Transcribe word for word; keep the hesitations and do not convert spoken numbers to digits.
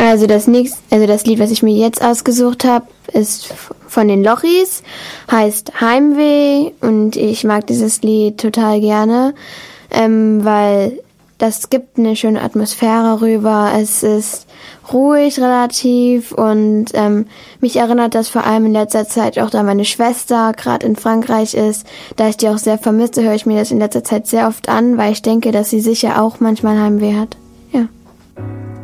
Also das nächste, also das Lied, was ich mir jetzt ausgesucht habe, ist von den Lochis, heißt Heimweh und ich mag dieses Lied total gerne, ähm, weil das gibt eine schöne Atmosphäre rüber. Es ist ruhig relativ und ähm, mich erinnert das vor allem in letzter Zeit auch, da meine Schwester gerade in Frankreich ist. Da ich die auch sehr vermisse, höre ich mir das in letzter Zeit sehr oft an, weil ich denke, dass sie sicher auch manchmal Heimweh hat. Ja.